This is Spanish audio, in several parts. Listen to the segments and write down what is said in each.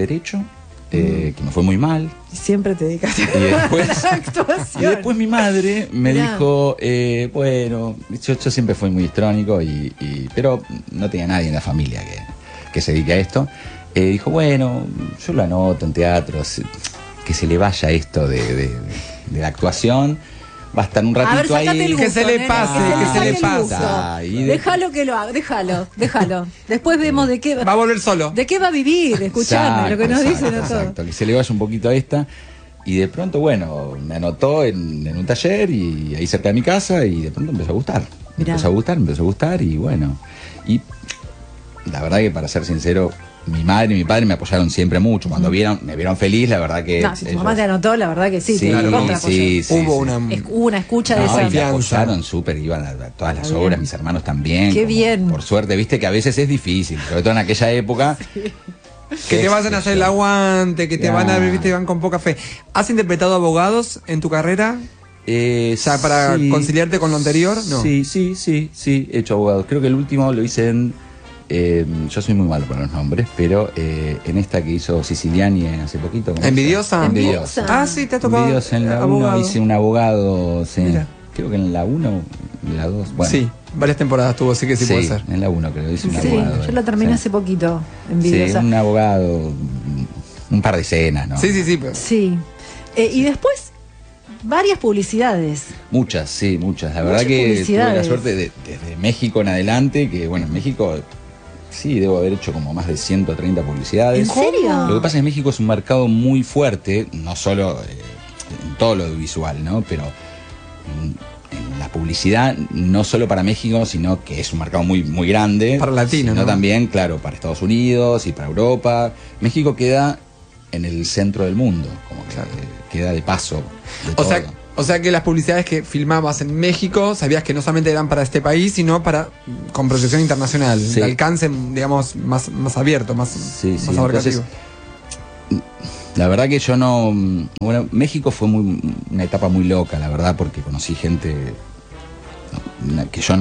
Derecho, que me fue muy mal. Siempre te dedicaste Y después, a la actuación. y después mi madre me dijo, bueno, yo siempre fui muy histrónico, pero no tenía nadie en la familia que se dedique a esto. Dijo, bueno, yo lo anoto en teatro, que se le vaya esto de la actuación. Va a estar un ratito ahí. El gusto, que se le pase, que se le pase. Déjalo que lo haga, déjalo. Después vemos de qué va a volver solo. ¿De qué va a vivir? Escuchame lo que nos dicen a todos. Exacto, que se le vaya un poquito a esta. Y de pronto, bueno, me anotó en un taller y ahí cerca de mi casa y de pronto empezó a gustar. Empezó a gustar y bueno. Y la verdad que, para ser sincero, mi madre y mi padre me apoyaron siempre mucho. Cuando me vieron feliz, la verdad que... No, si tu mamá te anotó, la verdad que sí. Sí, Hubo una escucha de esa. Y me apoyaron súper, iban a todas las obras, mis hermanos también. Qué bien. Por suerte, viste que a veces es difícil, sobre todo en aquella época. Que te vas a hacer el aguante, que te van a ver, viste, van con poca fe. ¿Has interpretado abogados en tu carrera? Ya para conciliarte con lo anterior, ¿no? Sí, he hecho abogados. Creo que el último lo hice en... yo soy muy malo para los nombres, pero en esta que hizo Siciliani hace poquito. ¿Envidiosa? Envidiosa. Ah, sí, te ha tocado. Envidiosa en la 1 hice un abogado, sí. Mira. Creo que en la 1, en la 2. Bueno. Sí, varias temporadas tuvo, así que sí puede ser. En la 1 creo, hice un abogado. Yo la terminé hace poquito, Envidiosa. Sí, un abogado, un par de escenas, ¿no? Sí. Pero... Sí. Y después, varias publicidades. Muchas. La verdad que tuve la suerte desde México en adelante, que bueno, en México sí debo haber hecho como más de 130 publicidades. ¿En serio? Lo que pasa es que México es un mercado muy fuerte, no solo en todo lo audiovisual, ¿no? Pero en la publicidad, no solo para México, sino que es un mercado muy, muy grande. Para latino, sino ¿no? también, claro, para Estados Unidos y para Europa. México queda en el centro del mundo, como que queda de paso de todo. O sea que las publicidades que filmabas en México, sabías que no solamente eran para este país, sino con proyección internacional, de alcance, digamos, más abierto, más abarcativo. Entonces, la verdad que yo no... Bueno, México fue una etapa muy loca, la verdad, porque conocí gente que yo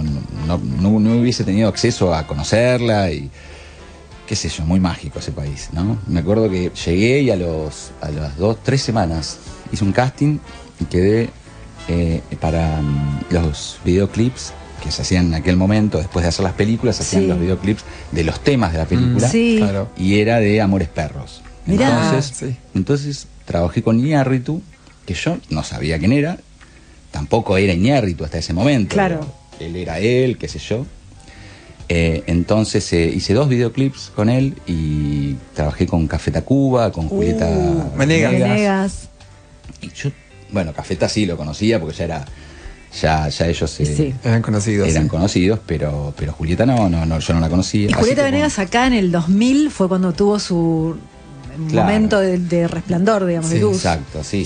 no hubiese tenido acceso a conocerla y... qué sé yo, muy mágico ese país, ¿no? Me acuerdo que llegué y a las 2-3 semanas hice un casting y quedé para los videoclips que se hacían en aquel momento. Después de hacer las películas, se hacían los videoclips de los temas de la película. Claro. Y era de Amores Perros. Mirá. Entonces trabajé con Iñárritu, que yo no sabía quién era, tampoco era Iñárritu hasta ese momento. Claro. Él era él, qué sé yo. Entonces hice 2 videoclips con él y trabajé con Café Tacuba, con Julieta Venegas. Y yo, bueno, Café Tacuba sí lo conocía porque ya ellos eran conocidos. pero Julieta no, yo no la conocía. Y Julieta Venegas acá en el 2000 fue cuando tuvo su momento de resplandor, digamos, de luz. Exacto, sí,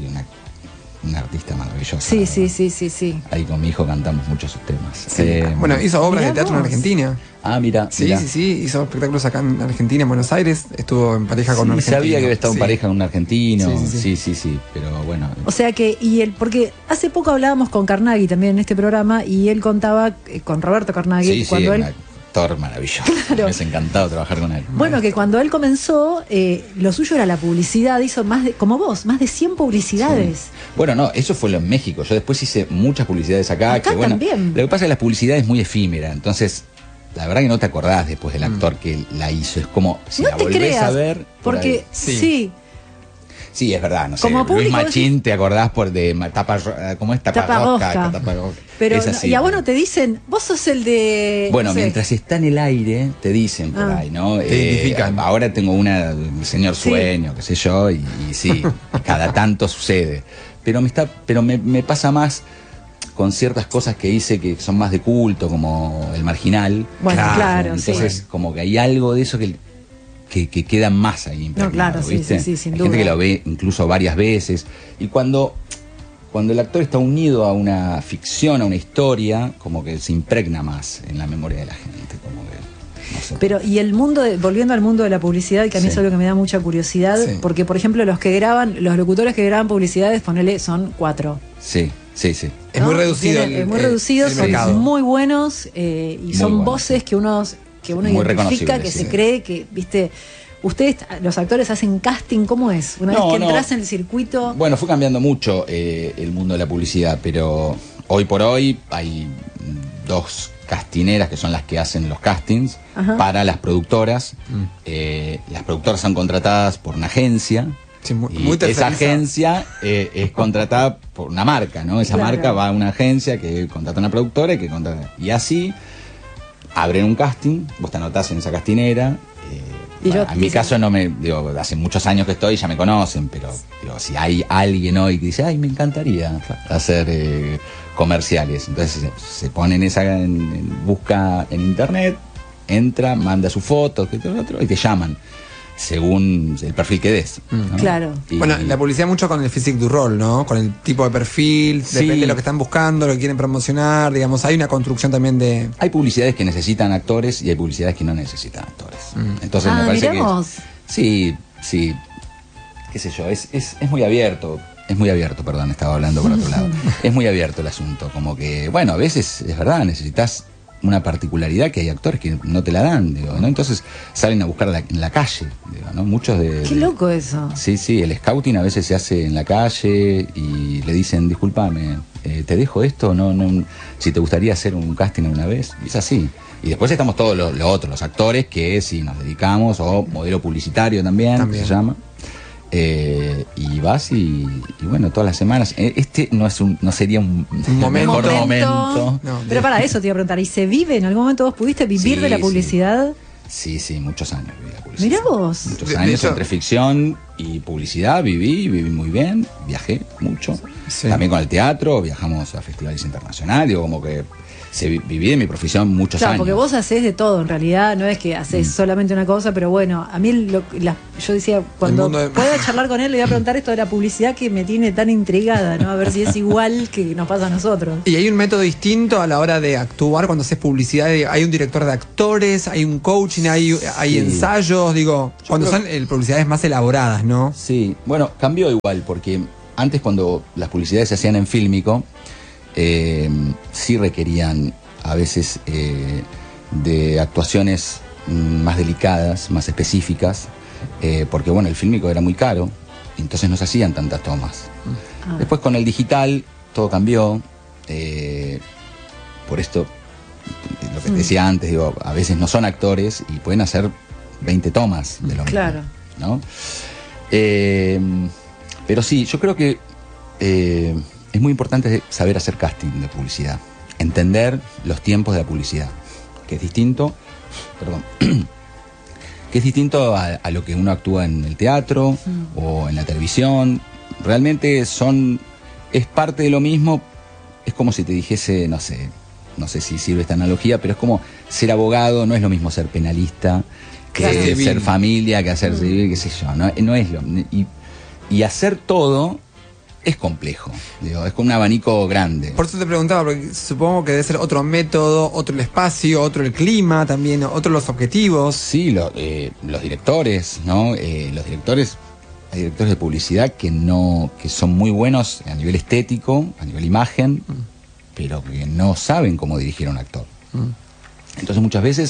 una artista maravillosa. Sí. Ahí con mi hijo cantamos muchos sus temas. Bueno, hizo obras de teatro en Argentina. Ah, mira. Sí, hizo espectáculos acá en Argentina, en Buenos Aires. Estuvo en pareja con un argentino. Sabía que había estado en pareja con un argentino. Sí. Pero bueno. O sea que, porque hace poco hablábamos con Carnaghi también en este programa y él contaba con Roberto Carnaghi cuando él... maravilloso. Claro. Me ha encantado trabajar con él. Bueno, que cuando él comenzó, lo suyo era la publicidad, hizo como vos, más de 100 publicidades. Sí. Bueno, no, eso fue lo en México. Yo después hice muchas publicidades acá. Que, bueno, también. Lo que pasa es que la publicidad es muy efímera, entonces la verdad que no te acordás después del actor que la hizo. Es como si no la te volvés creas, a ver. Porque sí. Sí, es verdad, no sé. Como Luis público, Machín, ¿te acordás ¿cómo es? Taparrosca. Pero es así, y a vos no te dicen, vos sos el de... Bueno, no sé. mientras está en el aire, te dicen por ahí, ¿no? Te identifican. Ahora tengo señor sueño, qué sé yo, y sí, cada tanto sucede. Pero me pasa más con ciertas cosas que hice que son más de culto, como El Marginal. Bueno, claro, entonces, como que hay algo de eso que queda más ahí impregnado, claro, ¿viste? sí, sin Hay duda. gente que lo ve incluso varias veces. Y cuando el actor está unido a una ficción, a una historia, como que se impregna más en la memoria de la gente, como que, no sé. Pero, y volviendo al mundo de la publicidad, que a mí es algo que me da mucha curiosidad, porque, por ejemplo, los locutores que graban publicidades, ponele, son 4. Sí. Es muy reducido. Es muy reducido, son muy buenos y son buenos, voces que uno muy identifica, que reconocibles, se cree que, viste, ¿Ustedes, los actores, hacen casting? ¿Cómo es? Una vez que entras en el circuito... Bueno, fue cambiando mucho el mundo de la publicidad, pero hoy por hoy hay 2 castineras que son las que hacen los castings para las productoras. Las productoras son contratadas por una agencia. Sí, muy esa agencia es contratada por una marca, ¿no? Esa marca va a una agencia que contrata a una productora y así abren un casting, vos te anotás en esa castinera. En mi caso hace muchos años que estoy, ya me conocen, pero si hay alguien hoy que dice, ay, me encantaría hacer comerciales, entonces se pone busca en internet, entra, manda su foto, y te llaman según el perfil que des, ¿no? Claro. Bueno, la publicidad mucho con el physique du rol, ¿no? Con el tipo de perfil, depende de lo que están buscando, lo que quieren promocionar, digamos, hay una construcción también de... Hay publicidades que necesitan actores y hay publicidades que no necesitan actores. Entonces me parece miramos. que qué sé yo, es muy abierto. Es muy abierto, perdón, estaba hablando por otro lado. Es muy abierto el asunto, como que, bueno, a veces es verdad, necesitas una particularidad que hay actores que no te la dan, ¿no? Entonces salen a buscarla en la calle, ¿no? Muchos Qué loco eso. Sí, el scouting a veces se hace en la calle y le dicen, discúlpame, ¿te dejo esto? No, si te gustaría hacer un casting una vez. Y es así. Y después estamos todos los actores que sí nos dedicamos, o modelo publicitario también. Que se llama. Y vas y bueno, todas las semanas. Este no sería un mejor momento. No, pero para eso te iba a preguntar, ¿y se vive? ¿En algún momento vos pudiste vivir de la publicidad? Sí, muchos años viví la publicidad. Mirá vos. Muchos años entre ficción y publicidad viví muy bien, viajé mucho. Sí. También con el teatro, viajamos a festivales internacionales, como que viví de mi profesión muchos años. Porque vos hacés de todo, en realidad, no es que hacés solamente una cosa, pero bueno, a mí yo decía, cuando pueda charlar con él, le voy a preguntar esto de la publicidad que me tiene tan intrigada, ¿no? A ver si es igual que nos pasa a nosotros. Y hay un método distinto a la hora de actuar cuando haces publicidad, hay un director de actores, hay un coaching, hay ensayos, cuando son publicidades más elaboradas, ¿no? Sí, bueno, cambió igual, porque antes cuando las publicidades se hacían en Fílmico, sí requerían a veces de actuaciones más delicadas, más específicas, porque bueno, el fílmico era muy caro, entonces no se hacían tantas tomas. Después con el digital todo cambió, por esto, lo que te decía antes, a veces no son actores y pueden hacer 20 tomas de lo mismo, ¿no? Pero sí, yo creo que es muy importante saber hacer casting de publicidad, entender los tiempos de la publicidad, que es distinto, a lo que uno actúa en el teatro o en la televisión. Realmente es parte de lo mismo. Es como si te dijese, no sé si sirve esta analogía, pero es como ser abogado, no es lo mismo ser penalista que ser familia, que hacer civil, qué sé yo, no es lo y hacer todo es complejo, es con un abanico grande. Por eso te preguntaba, porque supongo que debe ser otro método, otro el espacio, otro el clima también, otro los objetivos. Sí, los directores, ¿no? Hay directores de publicidad que son muy buenos a nivel estético, a nivel imagen, pero que no saben cómo dirigir a un actor. Entonces muchas veces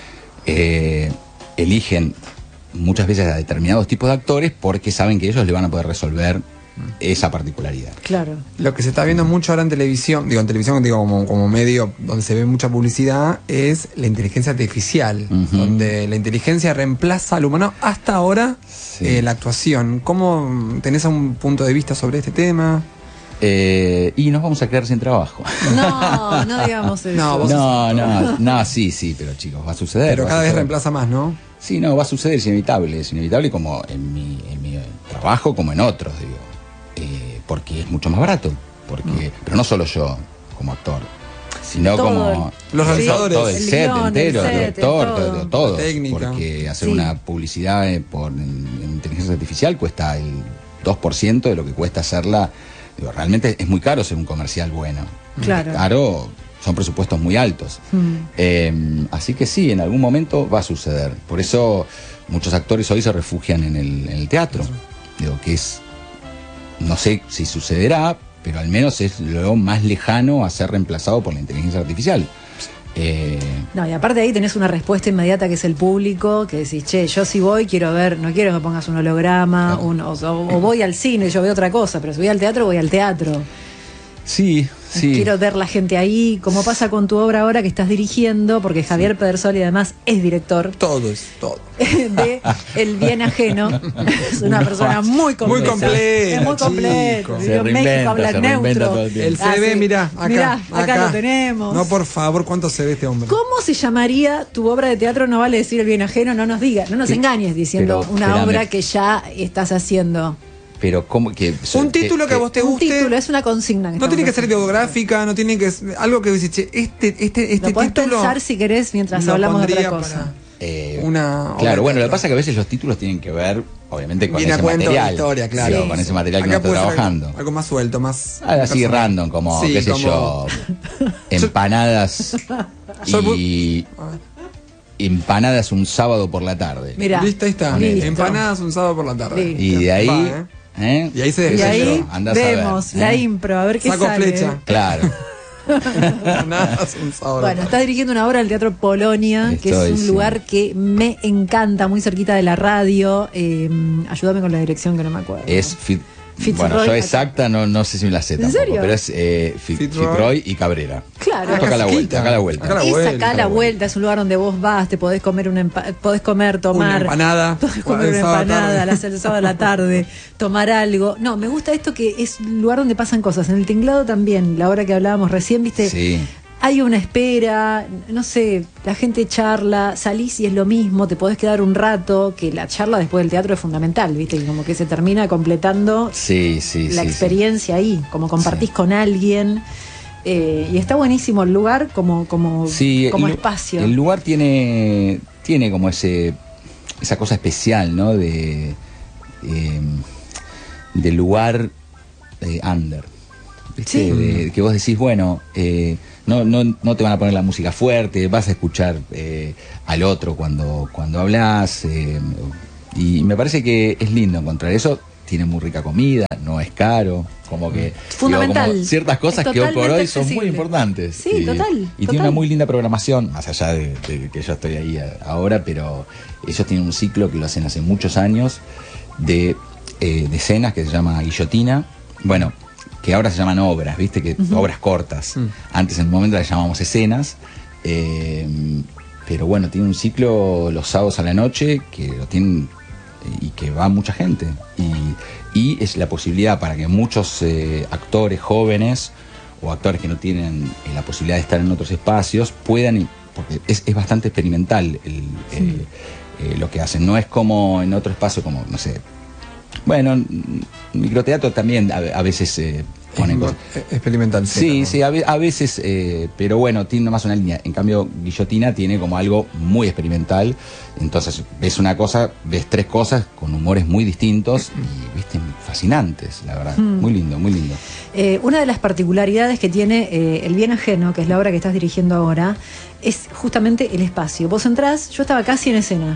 eligen a determinados tipos de actores porque saben que ellos le van a poder resolver esa particularidad. Claro. Lo que se está viendo mucho ahora en televisión, como medio donde se ve mucha publicidad, es la inteligencia artificial, donde la inteligencia reemplaza al humano hasta ahora la actuación. ¿Cómo tenés un punto de vista sobre este tema? Y nos vamos a quedar sin trabajo. No digamos eso. No, sí, pero chicos, va a suceder. Pero cada vez reemplaza más, ¿no? Sí, no, va a suceder, es inevitable como en mi trabajo como en otros, porque es mucho más barato, pero no solo yo como actor, sino como los realizadores, todo el set entero, el director, todo, técnica. Porque hacer una publicidad por inteligencia artificial cuesta el 2% de lo que cuesta hacerla. Realmente es muy caro hacer un comercial bueno. Claro. Caro, son presupuestos muy altos. Así que sí, en algún momento va a suceder. Por eso muchos actores hoy se refugian en el teatro. Que no sé si sucederá, pero al menos es lo más lejano a ser reemplazado por la inteligencia artificial. No, y aparte ahí tenés una respuesta inmediata que es el público, que decís, che, yo si voy quiero ver, no quiero que me pongas un holograma, o voy al cine, yo veo otra cosa, pero si voy al teatro, voy al teatro. Sí. Quiero ver la gente ahí, como pasa con tu obra ahora que estás dirigiendo, porque Javier Pedersoli además es director. Todo. De El bien ajeno. Es una persona muy completa. Muy completa. Es muy completo. Se México habla neutro. El CV, mirá, acá lo tenemos. No, por favor, ¿cuánto se ve este hombre? ¿Cómo se llamaría tu obra de teatro? No vale decir El bien ajeno, no nos engañes diciendo una obra que ya estás haciendo. Pero ¿cómo que...? Un título que a vos te guste. Un título, es una consigna. No tiene que ser biográfica, no tiene que ser algo que dice, che, este lo podés título... pensar si querés mientras hablamos de otra cosa. Claro, bueno, lo que pasa es que a veces los títulos tienen que ver, obviamente, con ese material. Historia, claro. Sí, con ese material que uno está trabajando. Algo más suelto, más... Así random, como, qué sé yo, empanadas y... Empanadas un sábado por la tarde. Mirá, listo, ahí está. Listo. Empanadas un sábado por la tarde. Listo. Y de ahí... Y ahí se Y ahí vemos la impro. impro, a ver qué Saco sale. flecha. Claro. Empanadas un sábado. Bueno, estás dirigiendo una obra del Teatro Polonia, que es un lugar que me encanta, muy cerquita de la radio. Ayúdame con la dirección que no me acuerdo. Es Fitzroy, bueno, yo exacta no sé si me la sé tampoco. ¿En serio? Pero es Fitzroy y Cabrera. Claro. Acá a la vuelta. Es acá a la vuelta, es un lugar donde vos vas, te podés comer tomar una empanada. Podés comer una empanada el sábado de la tarde, tomar algo. No, me gusta esto que es un lugar donde pasan cosas. En el Tinglado también, la hora que hablábamos recién, viste. Sí. Hay una espera, no sé, la gente charla, salís y es lo mismo, te podés quedar un rato, que la charla después del teatro es fundamental, ¿viste? Y como que se termina completando la experiencia ahí, como compartís con alguien. Y está buenísimo el lugar como espacio. El lugar tiene como esa cosa especial, ¿no? De lugar under. ¿Viste? Sí. Que vos decís, bueno, no te van a poner la música fuerte, vas a escuchar al otro cuando hablas, y me parece que es lindo encontrar eso. Tiene muy rica comida, no es caro, como que fundamental, como ciertas cosas que hoy por hoy son muy importantes. Sí, total. Tiene una muy linda programación, más allá de que yo estoy ahí ahora, pero ellos tienen un ciclo que lo hacen hace muchos años de escenas que se llama Guillotina. Bueno, que ahora se llaman obras, viste, que obras cortas. Antes en un momento las llamábamos escenas, pero bueno, tiene un ciclo los sábados a la noche que lo tienen y que va mucha gente, y es la posibilidad para que muchos actores jóvenes o actores que no tienen la posibilidad de estar en otros espacios puedan, porque es bastante experimental lo que hacen, no es como en otro espacio como, no sé, bueno, microteatro también a veces ponen cosas. Experimental. Sí, a veces, pero bueno, tiene más una línea. En cambio, Guillotina tiene como algo muy experimental. Entonces, ves una cosa, ves tres cosas con humores muy distintos y, viste, fascinantes, la verdad. Muy lindo, muy lindo. Una de las particularidades que tiene El bien ajeno, que es la obra que estás dirigiendo ahora, es justamente el espacio. Vos entrás, yo estaba casi en escena.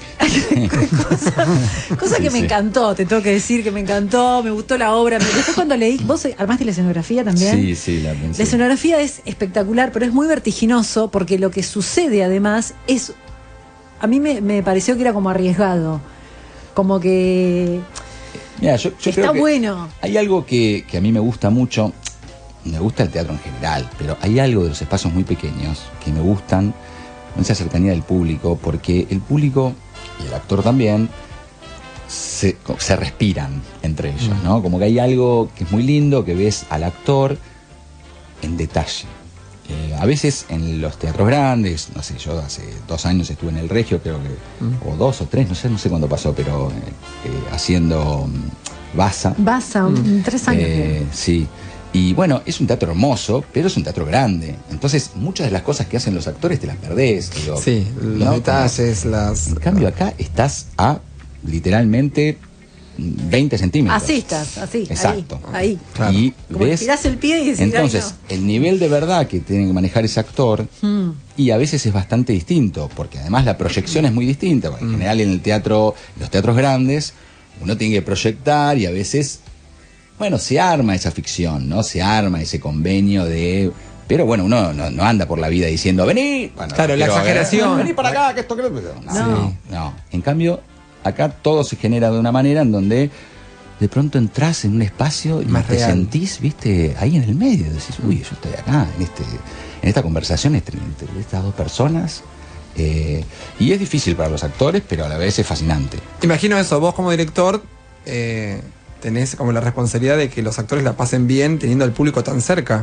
cosa que me encantó, te tengo que decir que me encantó, me gustó la obra. Después cuando leí, vos armaste la escenografía también. Sí, la pensé. La escenografía es espectacular, pero es muy vertiginoso porque lo que sucede además es, a mí me pareció que era como arriesgado, como que mira, yo está creo que bueno. Hay algo que a mí me gusta mucho, me gusta el teatro en general, pero hay algo de los espacios muy pequeños que me gustan, con esa cercanía del público, porque el público y el actor también se respiran entre ellos, ¿no? Como que hay algo que es muy lindo, que ves al actor en detalle. A veces en los teatros grandes, no sé, yo hace 2 años estuve en el Regio, creo que, o 2 o 3, no sé cuándo pasó, pero haciendo Baza. 3 años. Sí. Y bueno, es un teatro hermoso, pero es un teatro grande. Entonces, muchas de las cosas que hacen los actores te las perdés. Digo, sí, los detalles, En cambio, acá estás a literalmente 20 centímetros. Así estás, así. Exacto. Ahí. Claro. Y como ves, tirás el pie y decís, entonces, el nivel de verdad que tiene que manejar ese actor, y a veces es bastante distinto, porque además la proyección es muy distinta. En general, en el teatro, en los teatros grandes, uno tiene que proyectar y a veces, bueno, se arma esa ficción, ¿no? Se arma ese convenio de Pero bueno, uno no anda por la vida diciendo, vení. Bueno, claro, la exageración. Vení para acá, que esto... No. En cambio, acá todo se genera de una manera en donde de pronto entras en un espacio y más te real. Sentís, viste, ahí en el medio. Decís, uy, yo estoy acá, en esta conversación entre estas dos personas. Y es difícil para los actores, pero a la vez es fascinante. Imagino eso, vos como director tenés como la responsabilidad de que los actores la pasen bien teniendo al público tan cerca.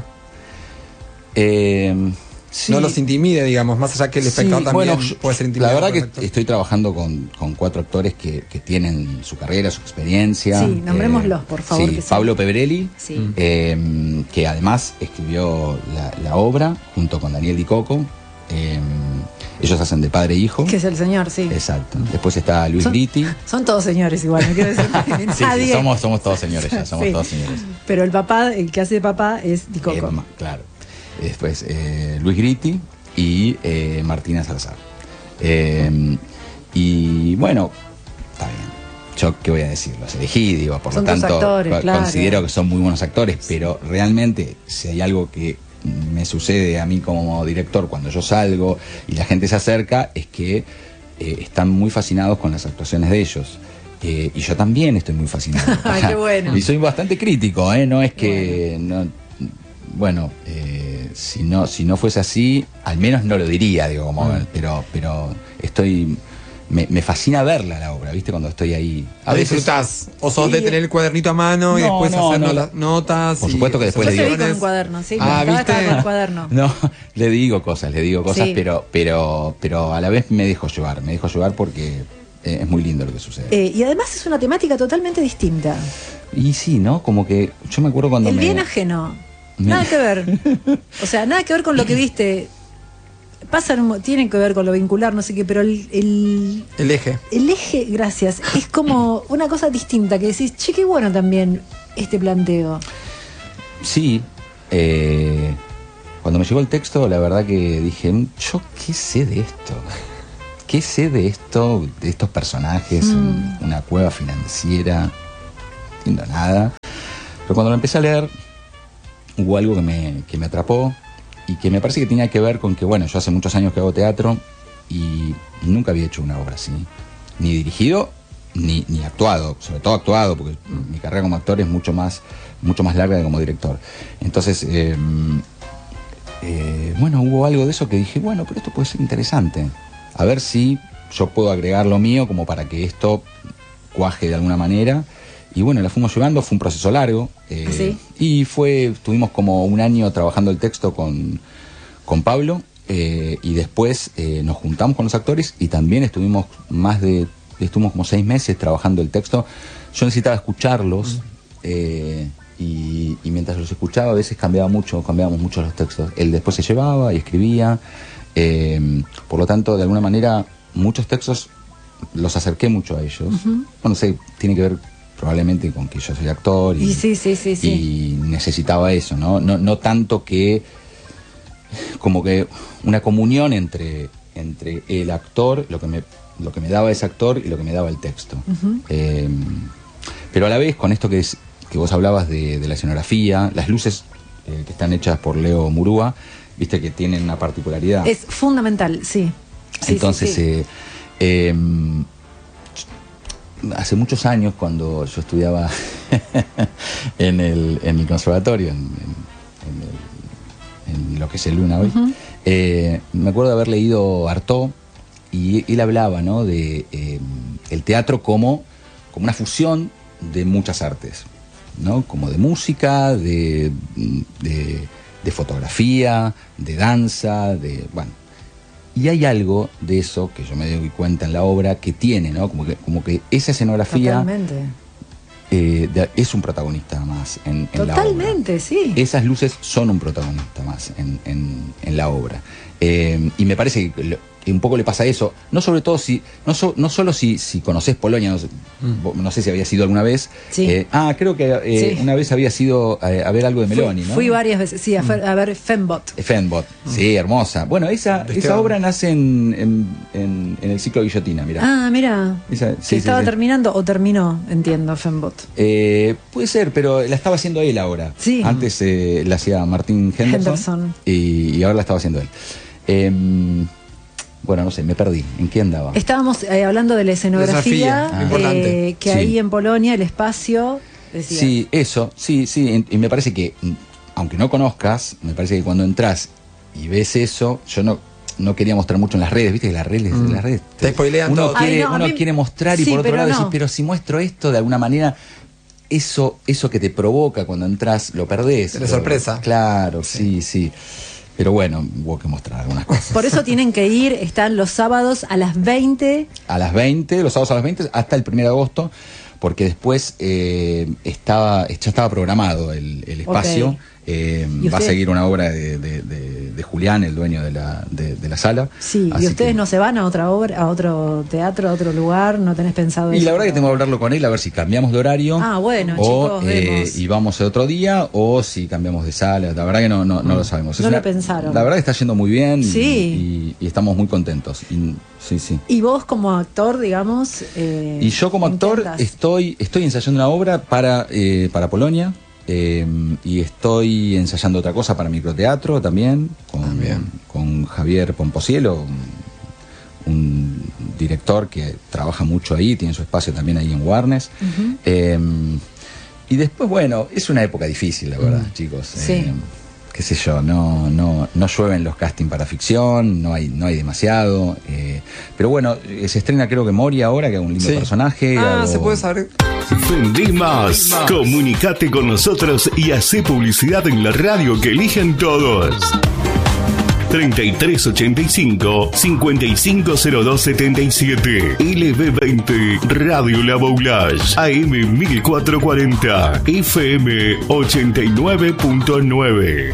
Sí. No los intimide, digamos, más allá que el espectador también puede ser intimidado. La verdad que estoy trabajando con 4 actores que tienen su carrera, su experiencia. Sí, nombrémoslos, por favor. Sí, Pablo Pebrelli, sí. Que además escribió la obra junto con Daniel Di Coco. Ellos hacen de padre e hijo. Que es el señor, sí. Exacto. Después está Luis Gritti. Son todos señores igual, no quiero decir que nadie. Sí, somos todos señores ya, somos todos señores. Pero el papá, el que hace de papá es Di Coco. Claro. Después Luis Gritti y Martina Salazar. Y bueno, está bien. Yo qué voy a decir, los elegí, digo, por son lo tanto actores, considero que son muy buenos actores, pero realmente si hay algo que me sucede a mí como director cuando yo salgo y la gente se acerca, es que están muy fascinados con las actuaciones de ellos. Y yo también estoy muy fascinado. Ay, qué bueno. Y soy bastante crítico, no es que... Bueno, si no fuese así, al menos no lo diría, digo, pero estoy... Me fascina verla la obra, ¿viste? Cuando estoy ahí. ¿La disfrutás? ¿O sos de tener el cuadernito a mano y después hacer notas? Por supuesto que después le digo. Yo con un cuaderno, sí. ¿Viste? Con el cuaderno. No, le digo cosas, sí. pero a la vez me dejo llevar porque es muy lindo lo que sucede. Y además es una temática totalmente distinta. Y sí, ¿no? Como que yo me acuerdo cuando el bien ajeno. Nada que ver. O sea, nada que ver con lo que viste. Tienen que ver con lo vincular, no sé qué, pero el eje. El eje, gracias, es como una cosa distinta que decís, che, qué bueno también este planteo. Sí. Cuando me llegó el texto, la verdad que dije, yo qué sé de esto. ¿Qué sé de esto, de estos personajes en una cueva financiera? No entiendo nada. Pero cuando lo empecé a leer, hubo algo que me atrapó y que me parece que tenía que ver con que, bueno, yo hace muchos años que hago teatro y nunca había hecho una obra así. Ni dirigido, ni actuado. Sobre todo actuado, porque mi carrera como actor es mucho más larga que como director. Entonces, bueno, hubo algo de eso que dije, bueno, pero esto puede ser interesante. A ver si yo puedo agregar lo mío como para que esto cuaje de alguna manera. Y bueno, la fuimos llevando, fue un proceso largo. ¿Sí? Y estuvimos como un año trabajando el texto con Pablo. Y después nos juntamos con los actores y también estuvimos como 6 meses trabajando el texto. Yo necesitaba escucharlos. Y mientras los escuchaba a veces cambiábamos mucho los textos. Él después se llevaba y escribía. Por lo tanto, de alguna manera, muchos textos los acerqué mucho a ellos. No sé, tiene que ver probablemente con que yo soy actor y y necesitaba eso, no tanto que como que una comunión entre el actor, lo que me daba ese actor y lo que me daba el texto. Pero a la vez, con esto que vos hablabas de la escenografía, las luces que están hechas por Leo Murúa, viste que tienen una particularidad. Es fundamental, sí. Entonces, hace muchos años, cuando yo estudiaba en el conservatorio, en lo que es el Luna hoy, me acuerdo de haber leído Artaud, y él hablaba, ¿no?, de el teatro como una fusión de muchas artes, ¿no? Como de música, de fotografía, de danza, bueno. Y hay algo de eso que yo me doy cuenta en la obra que tiene, ¿no? Como que esa escenografía es un protagonista más en la obra. Totalmente, sí. Esas luces son un protagonista más en la obra. Y me parece un poco le pasa eso, no sobre todo no solo si conoces Polonia, no sé si había sido alguna vez. Sí. Creo que una vez había sido a ver algo de Meloni, ¿no? Fui varias veces, sí, a ver Fembot. Sí, hermosa. Bueno, esa obra nace en el ciclo Guillotina, mirá. Mira. ¿Estaba terminando o terminó, entiendo, Fembot? Puede ser, pero la estaba haciendo él ahora. Sí. Antes la hacía Martín Henderson. Y ahora la estaba haciendo él. Bueno, no sé, me perdí. ¿En qué andaba? Estábamos hablando de la escenografía, importante. que ahí en Polonia, el espacio... Decía. Sí, eso, sí. Y me parece que, aunque no conozcas, me parece que cuando entras y ves eso, yo no quería mostrar mucho en las redes, viste que las redes te spoilean uno todo. Quiere mostrar y por otro lado decís, pero si muestro esto de alguna manera... Eso que te provoca cuando entras, lo perdés. De sorpresa. Claro, sí. Pero bueno, hubo que mostrar algunas cosas. Por eso tienen que ir, están los sábados a las 20. Los sábados a las 20 hasta el 1 de agosto, porque después ya estaba programado el espacio. Okay. Va a seguir una obra de Julián, el dueño de la sala. Sí, y ustedes no se van a otra obra, a otro teatro, a otro lugar, ¿no tenés pensado eso? Y la verdad que tengo que hablarlo con él a ver si cambiamos de horario. Bueno, chicos, vemos. Y vamos a otro día, o si cambiamos de sala. La verdad que no lo sabemos. No lo pensaron. La verdad que está yendo muy bien. Sí. Y estamos muy contentos. Sí. ¿Y vos como actor, digamos? Y yo como actor estoy ensayando una obra para Polonia. Y estoy ensayando otra cosa para microteatro también con Javier Pomposielo, un director que trabaja mucho ahí, tiene su espacio también ahí en Warnes. Y después, bueno, es una época difícil, la verdad, chicos. Sí. Qué sé yo, no llueven los castings para ficción, no hay demasiado. Pero bueno, se estrena creo que Moria ahora, que es un lindo personaje. Se puede saber. Vendí más. Comunicate con nosotros y hacé publicidad en la radio que eligen todos. 3385 550277 LB20 Radio La Boulage AM 1440 FM 89.9.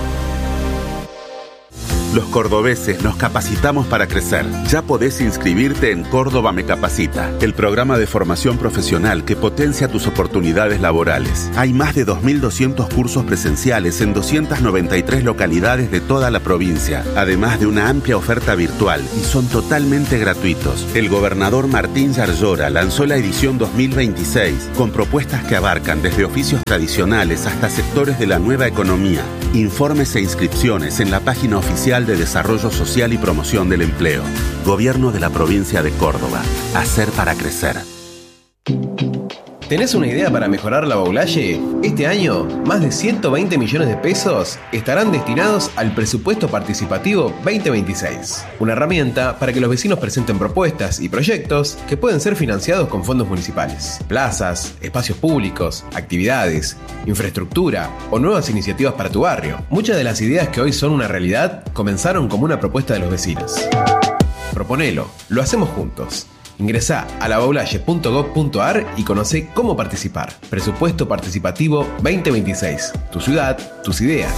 Los cordobeses nos capacitamos para crecer. Ya podés inscribirte en Córdoba Me Capacita, el programa de formación profesional que potencia tus oportunidades laborales. Hay más de 2.200 cursos presenciales en 293 localidades de toda la provincia, además de una amplia oferta virtual, y son totalmente gratuitos. El gobernador Martín Yarlora lanzó la edición 2026 con propuestas que abarcan desde oficios tradicionales hasta sectores de la nueva economía. Informes e inscripciones en la página oficial de Desarrollo Social y Promoción del Empleo. Gobierno de la Provincia de Córdoba. Hacer para crecer. ¿Tenés una idea para mejorar la Boulaye? Este año, más de 120 millones de pesos estarán destinados al Presupuesto Participativo 2026. Una herramienta para que los vecinos presenten propuestas y proyectos que pueden ser financiados con fondos municipales. Plazas, espacios públicos, actividades, infraestructura o nuevas iniciativas para tu barrio. Muchas de las ideas que hoy son una realidad comenzaron como una propuesta de los vecinos. Proponelo, lo hacemos juntos. Ingresá a laboulaye.gov.ar y conocé cómo participar. Presupuesto Participativo 2026. Tu ciudad, tus ideas.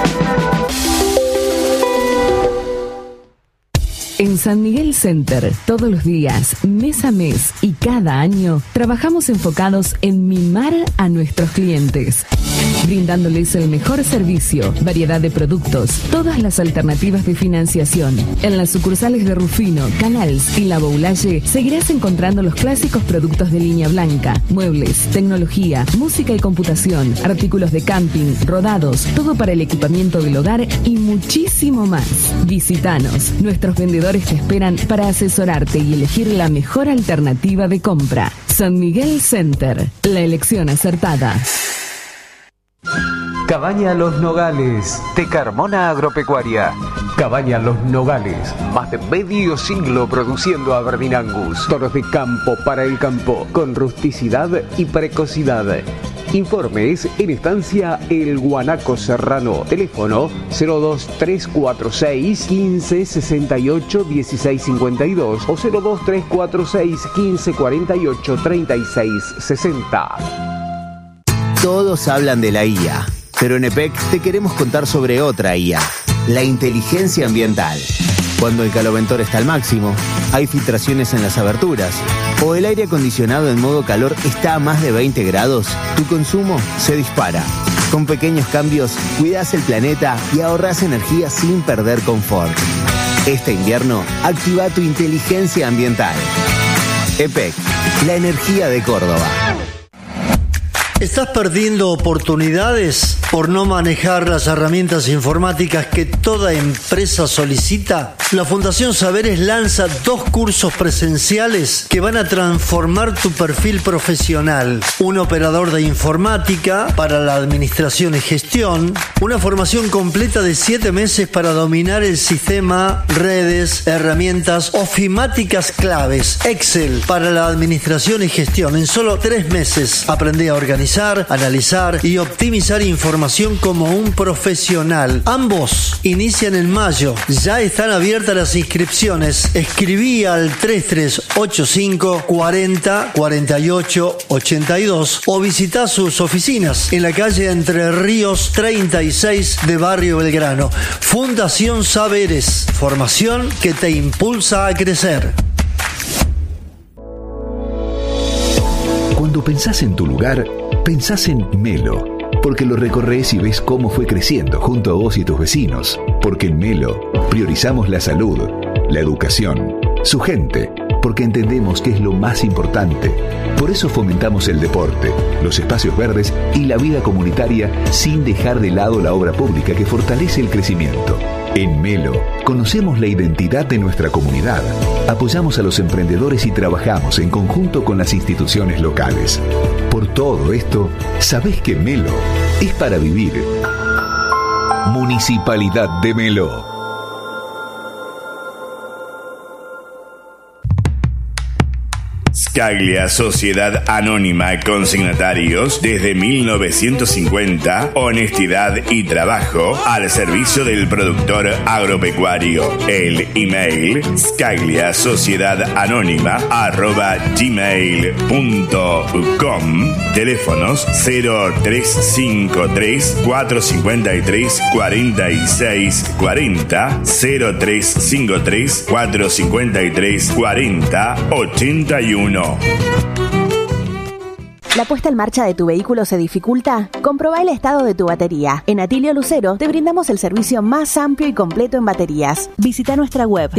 En San Miguel Center, todos los días, mes a mes y cada año, trabajamos enfocados en mimar a nuestros clientes, brindándoles el mejor servicio, variedad de productos, todas las alternativas de financiación. En las sucursales de Rufino, Canals y La Boulaye seguirás encontrando los clásicos productos de línea blanca, muebles, tecnología, música y computación, artículos de camping, rodados, todo para el equipamiento del hogar y muchísimo más. Visítanos, nuestros vendedores te esperan para asesorarte y elegir la mejor alternativa de compra. San Miguel Center, la elección acertada. Cabaña Los Nogales, de Carmona Agropecuaria. Cabaña Los Nogales, más de medio siglo produciendo Aberdeen Angus. Toros de campo para el campo, con rusticidad y precocidad. Informes en estancia El Guanaco Serrano. Teléfono 02346 1568 1652 o 02346 1548 3660. Todos hablan de la IA, pero en EPEC te queremos contar sobre otra IA, la inteligencia ambiental. Cuando el caloventor está al máximo, hay filtraciones en las aberturas, o el aire acondicionado en modo calor está a más de 20 grados, tu consumo se dispara. Con pequeños cambios, cuidas el planeta y ahorras energía sin perder confort. Este invierno, activa tu inteligencia ambiental. EPEC, la energía de Córdoba. ¿Estás perdiendo oportunidades por no manejar las herramientas informáticas que toda empresa solicita? La Fundación Saberes lanza 2 cursos presenciales que van a transformar tu perfil profesional. Un operador de informática para la administración y gestión. Una formación completa de 7 meses para dominar el sistema, redes, herramientas ofimáticas claves. Excel para la administración y gestión. En solo 3 meses aprendí a organizar, analizar y optimizar información como un profesional. Ambos inician en mayo. Ya están abiertas las inscripciones. Escribí al 3385 40 48 82 o visita sus oficinas en la calle Entre Ríos 36 de Barrio Belgrano. Fundación Saberes. Formación que te impulsa a crecer. Cuando pensás en tu lugar, pensás en Melo, porque lo recorres y ves cómo fue creciendo junto a vos y tus vecinos. Porque en Melo priorizamos la salud, la educación, su gente, porque entendemos que es lo más importante. Por eso fomentamos el deporte, los espacios verdes y la vida comunitaria sin dejar de lado la obra pública que fortalece el crecimiento. En Melo, conocemos la identidad de nuestra comunidad, apoyamos a los emprendedores y trabajamos en conjunto con las instituciones locales. Por todo esto, sabés que Melo es para vivir. Municipalidad de Melo. Scaglia, Sociedad Anónima Consignatarios, desde 1950, honestidad y trabajo al servicio del productor agropecuario. El email scagliasociedadaanónima@gmail.com. Teléfonos 0353 453 46 40, 0353 453 40 81. ¿La puesta en marcha de tu vehículo se dificulta? Comprobá el estado de tu batería. En Atilio Lucero te brindamos el servicio más amplio y completo en baterías. Visita nuestra web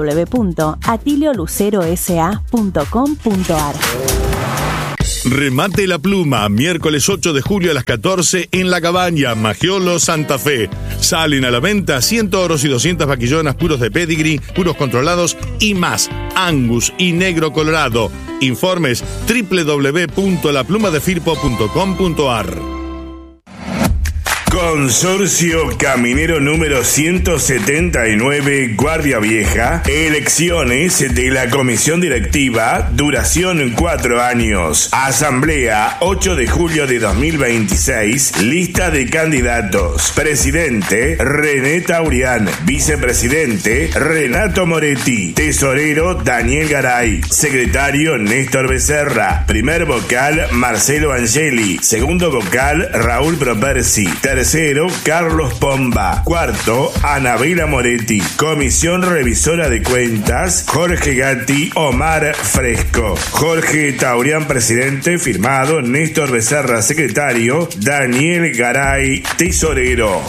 www.atiliolucerosa.com.ar. Remate la Pluma, miércoles 8 de julio a las 14 en La Cabaña, Magiolo, Santa Fe. Salen a la venta 100 toros y 200 vaquillonas puros de pedigree, puros controlados y más, Angus y negro colorado. Informes www.laplumadefirpo.com.ar. Consorcio Caminero número 179, Guardia Vieja. Elecciones de la comisión directiva, duración 4 años. Asamblea 8 de julio de 2026. Lista de candidatos. Presidente René Taurián. Vicepresidente Renato Moretti. Tesorero Daniel Garay. Secretario Néstor Becerra. Primer vocal Marcelo Angeli. Segundo vocal Raúl Propersi. Tercero, Carlos Pomba. Cuarto, Anabela Moretti. Comisión Revisora de Cuentas, Jorge Gatti, Omar Fresco. Jorge Taurián, presidente. Firmado, Néstor Becerra, secretario. Daniel Garay, tesorero.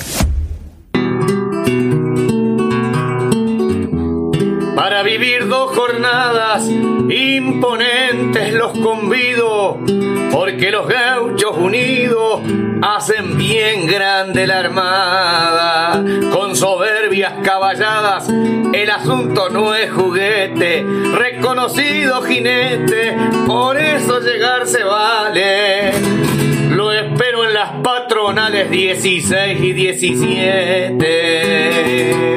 Para vivir 2 jornadas imponentes los convido, porque los gauchos unidos hacen bien grande la armada. Con soberbias caballadas el asunto no es juguete, reconocido jinete, por eso llegar se vale. Lo espero en las patronales 16 y 17.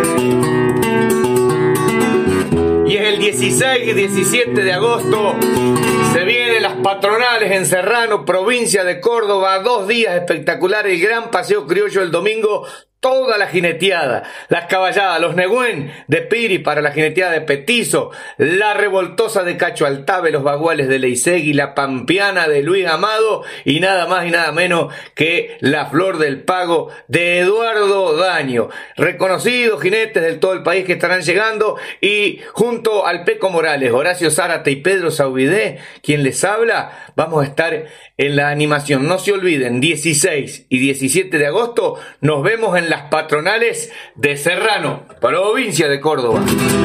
Y es el 16 y 17 de agosto. Se vienen las patronales en Serrano, provincia de Córdoba. 2 días espectaculares. El gran paseo criollo el domingo. toda la jineteada, las caballadas, los negüen de Piri para la jineteada de Petizo, la revoltosa de Cacho Altave, los baguales de Leisegui, la pampeana de Luis Amado y nada más y nada menos que la Flor del Pago de Eduardo Daño. Reconocidos jinetes de todo el país que estarán llegando, y junto al Peco Morales, Horacio Zárate y Pedro Saubidé, quien les habla, vamos a estar en la animación. No se olviden, 16 y 17 de agosto nos vemos en las patronales de Serrano, provincia de Córdoba.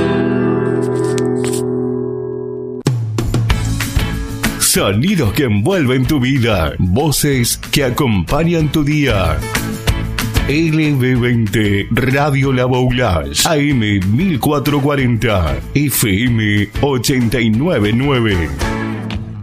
Sonidos que envuelven tu vida, voces que acompañan tu día. LB20 Radio La Boulage, AM 1440, FM 899.